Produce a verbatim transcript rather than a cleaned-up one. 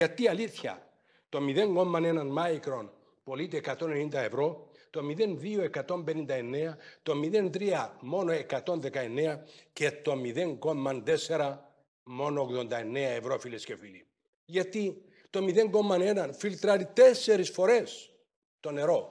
Γιατί αλήθεια, το μηδέν κόμμα ένα μάικρον πωλείται εκατόν ενενήντα ευρώ, το μηδέν κόμμα δύο εκατόν πενήντα εννέα, το μηδέν κόμμα τρία μόνο εκατόν δεκαεννέα και το μηδέν κόμμα τέσσερα μόνο ογδόντα εννέα ευρώ, φίλες και φίλοι. Γιατί το μηδέν κόμμα ένα φιλτράρει τέσσερις φορές το νερό.